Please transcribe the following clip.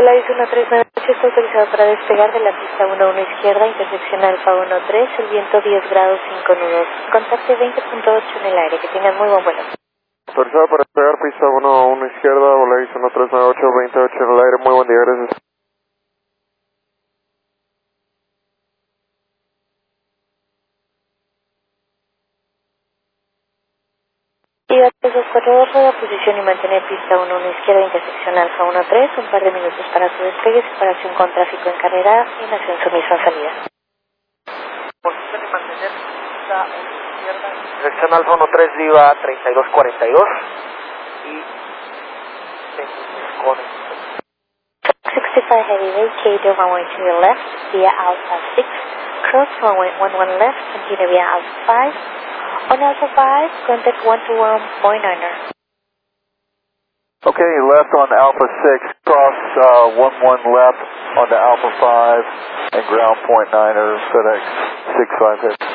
Volaris 1398 está autorizado para despegar de la pista 11 izquierda, intersección Alfa 13, el viento 10 grados 5 nudos. Contacte 20.8 en el aire, que tengan muy buen vuelo. Autorizado para despegar, pista 11 izquierda, Volaris 1398, 28 en el aire, muy buen día, gracias. Iba 3242, rueda posición y mantener pista 11 izquierda, intersección Alfa 13, un par de minutos para su despegue, separación con tráfico en carrera y en ascenso misma salida. Posición y mantener pista 1 izquierda, intersección Alfa 13, Viva 3242 y con 65 heavy vacate runway to the left via Alpha 6, cross runway 11 left, continue via Alpha 5. On Alpha 5, contact 121.9er. Okay, left on Alpha 6, cross 11 left onto Alpha 5 and ground point 9er, FedEx 656.